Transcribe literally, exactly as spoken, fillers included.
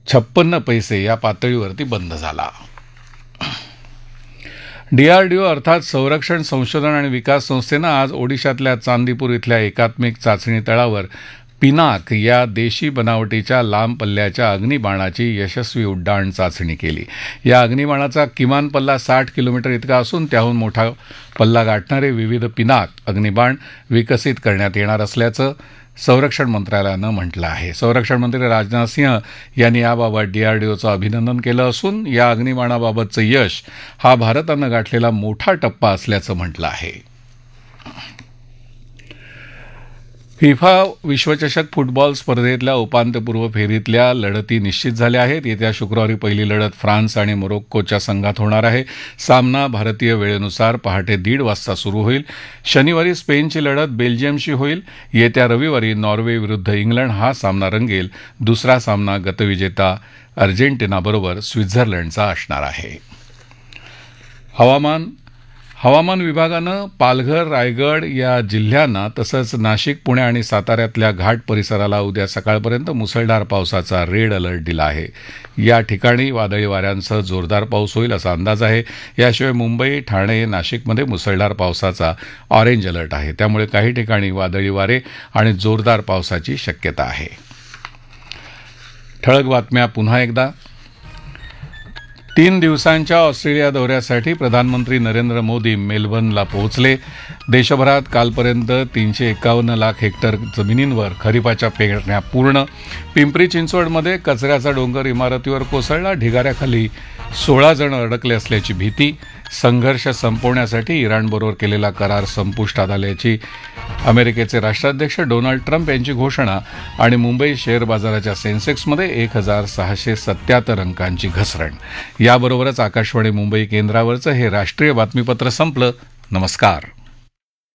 छप्पन्न पैसे या पातळीवरती बंद झाला. डीआरडीओ अर्थात संरक्षण संशोधन आणि विकास संस्थेनं आज ओडिशातल्या चांदीपूर इथल्या एकात्मिक चाचणी तळावर पिनाक या देशी बनावटीच्या लांब पल्ल्याच्या अग्निबाणाची यशस्वी उड्डाण चाचणी केली. या अग्निबाणाचा किमान पल्ला साठ किलोमीटर इतका असून त्याहून मोठा पल्ला गाठणारे विविध पिनाक अग्निबाण विकसित करण्यात येणार असल्याचं संरक्षण मंत्रालयानं म्हटलं आहे. संरक्षण मंत्री राजनाथ सिंह यांनी याबाबत डीआरडीओचं अभिनंदन केलं असून या अग्निबाणाबाबतचं यश हा भारतानं गाठलेला मोठा टप्पा असल्याचं म्हटलं आहे. फिफा विश्वचषक फुटबॉल स्पर्धेतल्या उपांत्यपूर्व फेरीतल्या लढती निश्चित झाल्या आहेत. येत्या शुक्रवारी पहिली लढत फ्रान्स आणि मोरोक्कोच्या संघात होणार आहे. सामना भारतीय वेळेनुसार पहाटे दीड वाजता सुरू होईल. शनिवारी स्पेनची लढत बेल्जियमशी होईल. येत्या रविवारी नॉर्वे विरुद्ध इंग्लंड हा सामना रंगेल. दुसरा सामना गतविजेता अर्जेंटिनाबरोबर स्वित्झर्लंडचा असणार आहे. हवामान हवामान विभागानं पालघर, रायगड या जिल्ह्यांना तसंच नाशिक, पुणे आणि साताऱ्यातल्या घाट परिसराला उद्या सकाळपर्यंत मुसळधार पावसाचा रेड अलर्ट दिला आहे. या ठिकाणी वादळी वाऱ्यांसह जोरदार पाऊस होईल असा अंदाज आहे. याशिवाय मुंबई, ठाणे, नाशिकमध्ये मुसळधार पावसाचा ऑरेंज अलर्ट आहे. त्यामुळे काही ठिकाणी वादळी वारे आणि जोरदार पावसाची शक्यता आहे. ठळक बातम्या पुन्हा एकदा. तीन दिवसांच्या ऑस्ट्रेलिया दौऱ्यासाठी प्रधानमंत्री नरेंद्र मोदी मेलबर्नला पोहोचले. देशभरात कालपर्यंत तीनशे एकावन्न लाख हेक्टर जमिनींवर खरीपाच्या पेरण्या पूर्ण. पिंपरी चिंचवडमध्ये कचऱ्याचा डोंगर इमारतीवर कोसळला. ढिगाऱ्याखाली सोळा जण अडकले असल्याची भीती. संघर्ष संपवण्यासाठी इराणबरोबर केलेला करार संपुष्टात आल्याची अमेरिकेचे राष्ट्राध्यक्ष डोनाल्ड ट्रम्प यांची घोषणा. आणि मुंबई शेअर बाजाराच्या सेन्सेक्समध्ये एक हजार सहाशे सत्याहत्तर अंकांची घसरण. याबरोबरच आकाशवाणी मुंबई केंद्रावरचं हे राष्ट्रीय बातमीपत्र संपलं. नमस्कार.